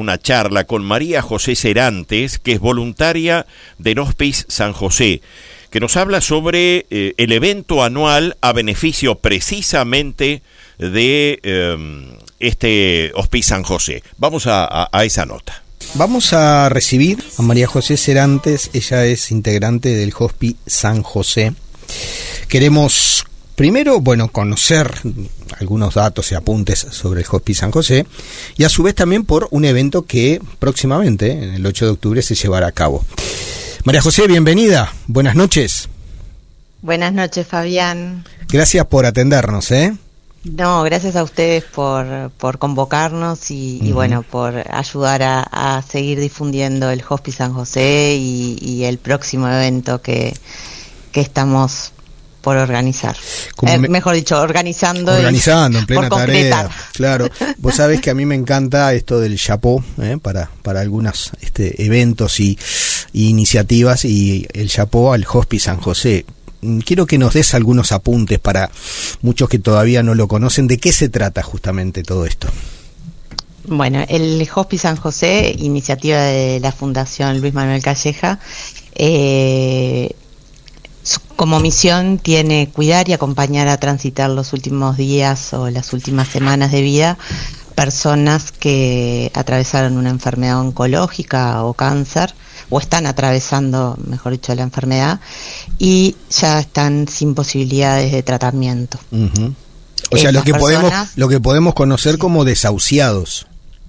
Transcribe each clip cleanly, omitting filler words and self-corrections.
una charla con María José Serantes, que es voluntaria del Hospice San José, que nos habla sobre el evento anual a beneficio precisamente de este Hospice San José. Vamos a esa nota. Vamos a recibir a María José Serantes. Ella es integrante del Hospice San José. Queremos primero, conocer algunos datos y apuntes sobre el Hospice San José, y a su vez también por un evento que próximamente, el 8 de octubre, se llevará a cabo. María José, bienvenida. Buenas noches. Buenas noches, Fabián. Gracias por atendernos, No, gracias a ustedes por convocarnos y por ayudar a seguir difundiendo el Hospice San José y el próximo evento que estamos por organizar. Mejor dicho, organizando en plena tarea. Claro. Vos sabés que a mí me encanta esto del chapó, para algunos eventos y iniciativas, y el chapó al Hospice San José. Quiero que nos des algunos apuntes para muchos que todavía no lo conocen. ¿De qué se trata justamente todo esto? Bueno, el Hospice San José, iniciativa de la Fundación Luis Manuel Calleja, como misión tiene cuidar y acompañar a transitar los últimos días o las últimas semanas de vida personas que atravesaron una enfermedad oncológica o cáncer, o están atravesando, mejor dicho, la enfermedad, y ya están sin posibilidades de tratamiento. Uh-huh. O sea, lo que podemos conocer como desahuciados.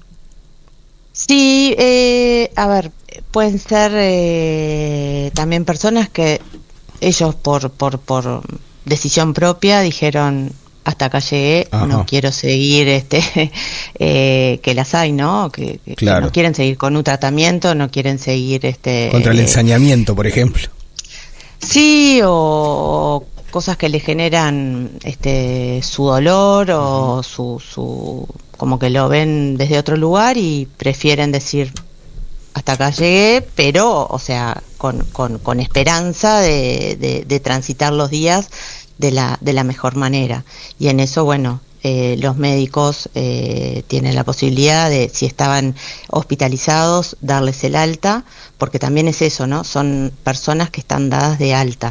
Sí, pueden ser también personas que ellos por decisión propia dijeron: hasta acá llegué, Ajá. No quiero seguir, que las hay, ¿no? Que no quieren seguir con un tratamiento, no quieren seguir, contra el ensañamiento, por ejemplo. Sí, o cosas que le generan, su dolor, o su como que lo ven desde otro lugar y prefieren decir: hasta acá llegué, pero, o sea, con esperanza de transitar los días de la mejor manera. Y en eso, los médicos tienen la posibilidad de, si estaban hospitalizados, darles el alta, porque también es eso, ¿no? Son personas que están dadas de alta.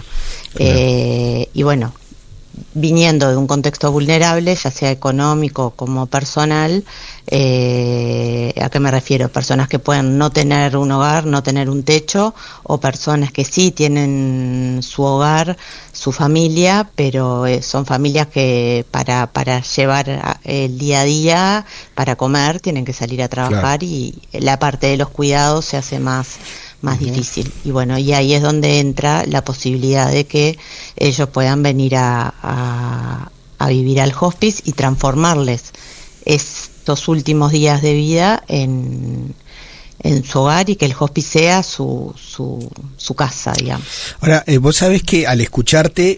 Viniendo de un contexto vulnerable, ya sea económico como personal, ¿a qué me refiero? Personas que pueden no tener un hogar, no tener un techo, o personas que sí tienen su hogar, su familia, pero son familias que para llevar el día a día, para comer, tienen que salir a trabajar, y la parte de los cuidados se hace más difícil. Y ahí es donde entra la posibilidad de que ellos puedan venir a vivir al hospice y transformarles estos últimos días de vida en su hogar, y que el hospice sea su casa, digamos. Ahora, vos sabés que al escucharte,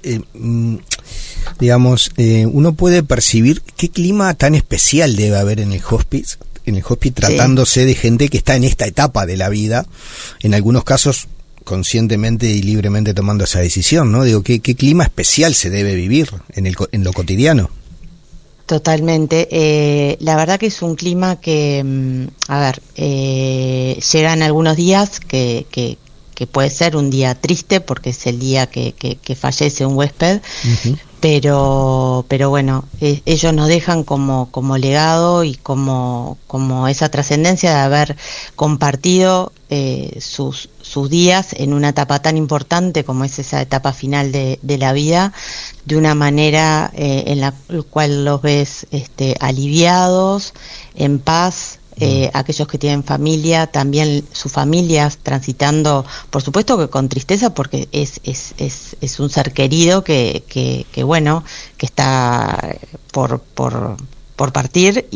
uno puede percibir qué clima tan especial debe haber en el hospice, tratándose de gente que está en esta etapa de la vida, en algunos casos conscientemente y libremente tomando esa decisión, ¿no? Digo, ¿qué clima especial se debe vivir en lo cotidiano? Totalmente. La verdad que es un clima que, llegan algunos días que puede ser un día triste, porque es el día que fallece un huésped, uh-huh. Pero ellos nos dejan como legado y como esa trascendencia de haber compartido sus días en una etapa tan importante como es esa etapa final de la vida, de una manera en la cual los ves aliviados, en paz. Aquellos que tienen familia, también sus familias transitando, por supuesto que con tristeza, porque es un ser querido que está por partir,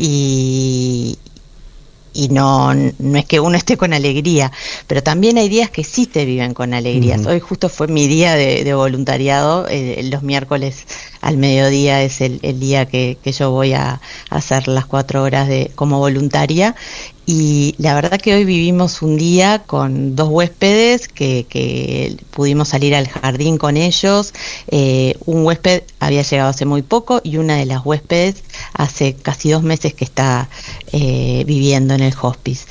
y no es que uno esté con alegría, pero también hay días que sí te viven con alegrías. Uh-huh. Hoy justo fue mi día de voluntariado, los miércoles al mediodía es el día que yo voy a hacer las 4 horas como voluntaria, y la verdad que hoy vivimos un día con 2 huéspedes que pudimos salir al jardín con ellos. Un huésped había llegado hace muy poco, y una de las huéspedes hace casi 2 meses que está viviendo en el hospice.